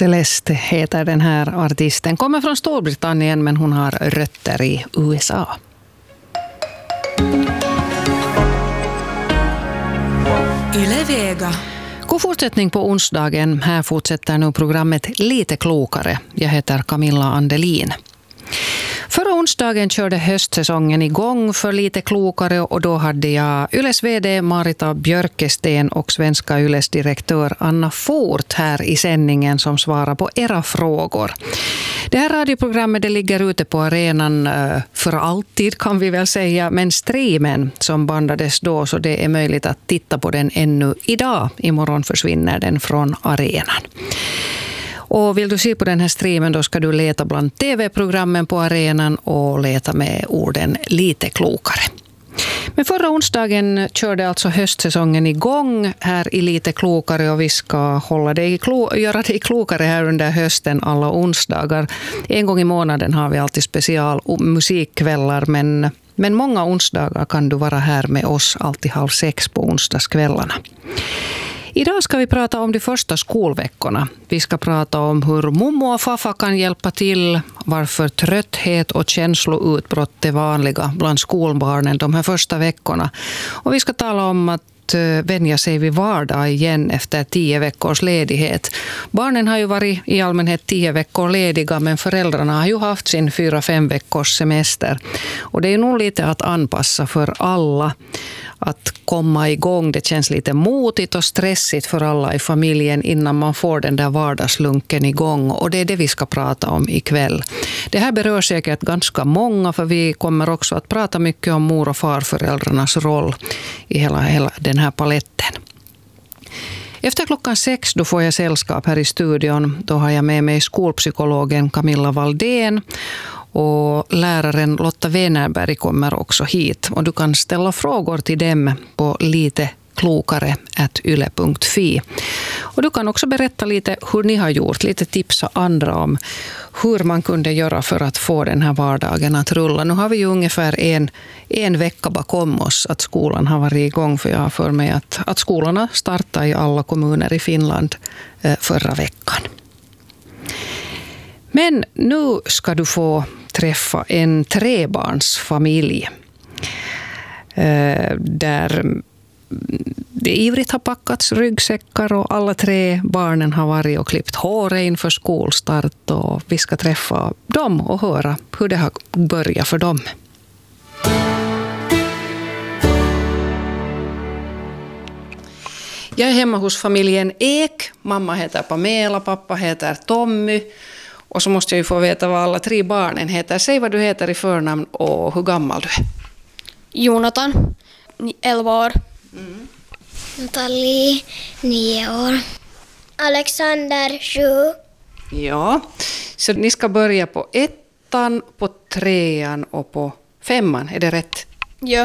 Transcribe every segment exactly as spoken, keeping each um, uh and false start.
Celeste heter den här artisten. Kommer från Storbritannien men hon har rötter i U S A. Yle Vega. God fortsättning på onsdagen. Här fortsätter nu programmet Lite klokare. Jag heter Camilla Andelin. Förra onsdagen körde höstsäsongen igång för Lite klokare och då hade jag Yles vd Marita Björkesten och Svenska Yles direktör Anna Fort här i sändningen som svarar på era frågor. Det här radioprogrammet det ligger ute på arenan för alltid kan vi väl säga, men streamen som bandades då så det är möjligt att titta på den ännu idag. Imorgon försvinner den från arenan. Och vill du se på den här streamen då ska du leta bland tv-programmen på arenan och leta med orden Lite klokare. Men förra onsdagen körde alltså höstsäsongen igång här i Lite klokare och vi ska hålla dig klo- göra dig klokare här under hösten alla onsdagar. En gång i månaden har vi alltid special musikkvällar men, men många onsdagar kan du vara här med oss alltid halv sex på onsdagskvällarna. Idag ska vi prata om de första skolveckorna. Vi ska prata om hur mommo och faffa kan hjälpa till, varför trötthet och känsloutbrott är vanliga bland skolbarnen de här första veckorna. Och vi ska tala om att vänja sig vid vardag igen efter tio veckors ledighet. Barnen har ju varit i allmänhet tio veckor lediga men föräldrarna har ju haft sin fyra fem veckors semester. Och det är nog lite att anpassa för alla att komma igång. Det känns lite motigt och stressigt för alla i familjen innan man får den där vardagslunken igång. Och det är det vi ska prata om ikväll. Det här berör säkert ganska många för vi kommer också att prata mycket om mor- och farföräldrarnas roll i hela, hela den här paletten. Efter klockan sex då får jag sällskap här i studion. Då har jag med mig skolpsykologen Camilla Valdén. Och läraren Lotta Wenerberg kommer också hit. Och du kan ställa frågor till dem på lite klokare at yle punkt fi. Och du kan också berätta lite hur ni har gjort. Lite tipsa andra om hur man kunde göra för att få den här vardagen att rulla. Nu har vi ju ungefär en, en vecka bakom oss att skolan har varit igång. För jag har för mig att, att skolorna startade i alla kommuner i Finland eh, förra veckan. Men nu ska du få träffa en trebarnsfamilj eh, där det ivrigt har packats ryggsäckar och alla tre barnen har varit och klippt håret inför skolstart och vi ska träffa dem och höra hur det har börjat för dem. Jag är hemma hos familjen Ek. Mamma heter Pamela, pappa heter Tommy. Och så måste jag ju få veta vad alla tre barnen heter. Säg vad du heter i förnamn och hur gammal du är. Jonathan, elva år. Mm. Nathalie, nio år. Alexander, sju. Ja, så ni ska börja på ettan, på trean och på femman. Är det rätt? Ja.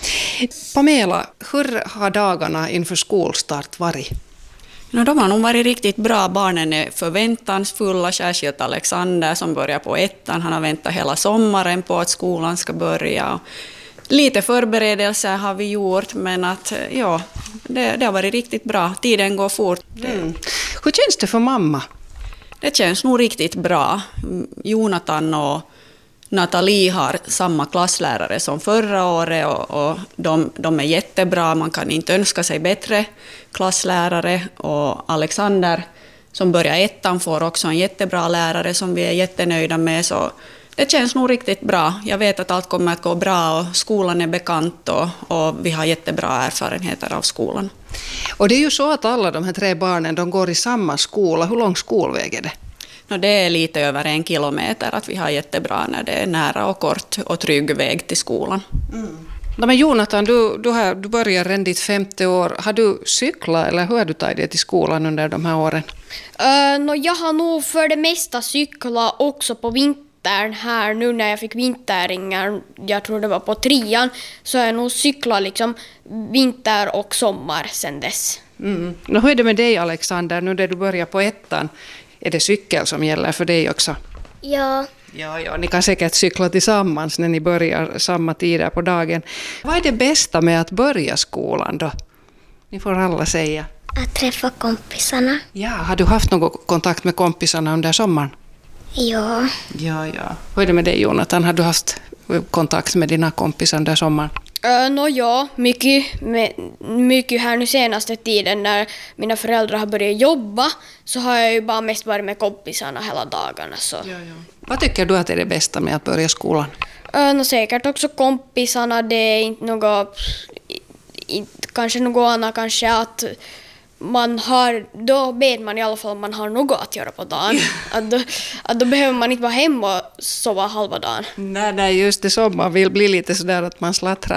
Pamela, hur har dagarna inför skolstart varit? No, de har nog varit riktigt bra. Barnen är förväntansfulla, särskilt Alexander som börjar på ettan. Han har väntat hela sommaren på att skolan ska börja. Lite förberedelser har vi gjort, men att, ja, det, det har varit riktigt bra. Tiden går fort. Mm. Hur känns det för mamma? Det känns nog riktigt bra. Jonathan och Nathalie har samma klasslärare som förra året och, och de, de är jättebra. Man kan inte önska sig bättre klasslärare. Och Alexander som börjar ettan får också en jättebra lärare som vi är jättenöjda med. Så det känns nog riktigt bra. Jag vet att allt kommer att gå bra och skolan är bekant och, och vi har jättebra erfarenheter av skolan. Och det är ju så att alla de här tre barnen de går i samma skola. Hur lång skolväg är det? No, det är lite över en kilometer att vi har jättebra när det är nära och kort och trygg väg till skolan. Mm. No, men Jonathan, du, du, har, du börjar redan ditt femte år. Har du cyklat eller hur har du tagit dig till skolan under de här åren? Uh, no, jag har nog för det mesta cyklat också på vintern här nu när jag fick vinterringar. Jag tror det var på trean. Så jag har nog cyklat liksom vinter och sommar sedan dess. Mm. No, hur är det med dig Alexander nu när du börjar på ettan? Är det cykel som gäller för dig också? Ja. Ja, ja, ni kan säkert cykla tillsammans när ni börjar samma tider på dagen. Vad är det bästa med att börja skolan då? Ni får alla säga. att träffa kompisarna. Ja, har du haft någon kontakt med kompisarna under sommaren? Ja, Ja, ja. Hur är det med dig, Jonathan? Har du haft kontakt med dina kompisar under sommaren? Uh, no, ja, mycket, med, mycket här nu senaste tiden när mina föräldrar har börjat jobba så har jag ju bara mest varit med kompisarna hela dagarna. Så. Ja, ja. Vad tycker du att är det bästa med att börja skolan? Uh, no, säkert också kompisarna, det är inte något, inte, kanske något annat, kanske att man har, då vet man i alla fall om man har något att göra på dagen. Att då, att då behöver man inte vara hemma och sova halva dagen. Nej, nej, just det som man vill bli lite sådär att man slattrar